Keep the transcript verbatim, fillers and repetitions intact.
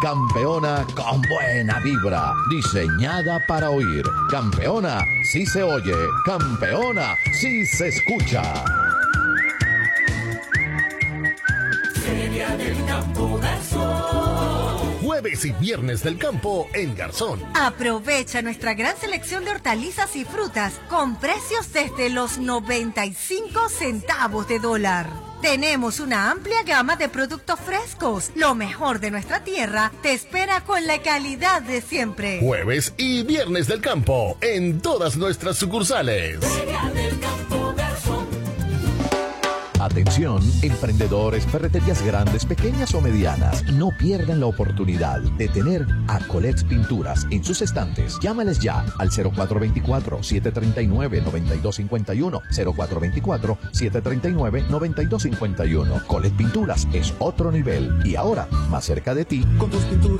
Campeona con buena vibra, diseñada para oír. Campeona, sí se oye. Campeona, sí se escucha. Feria del Campo Garzón. Jueves y viernes del campo en Garzón. Aprovecha nuestra gran selección de hortalizas y frutas con precios desde los noventa y cinco centavos de dólar. Tenemos una amplia gama de productos frescos. Lo mejor de nuestra tierra te espera con la calidad de siempre. Jueves y viernes del campo en todas nuestras sucursales. Feria del Campo Garzón. Atención, emprendedores, ferreterías grandes, pequeñas o medianas. No pierdan la oportunidad de tener a Colet's Pinturas en sus estantes. Llámales ya al cero cuatro dos cuatro, siete tres nueve, nueve dos cinco uno, cero cuatro dos cuatro, siete tres nueve, nueve dos cinco uno. Colet's Pinturas es otro nivel y ahora más cerca de ti. Con tus pinturas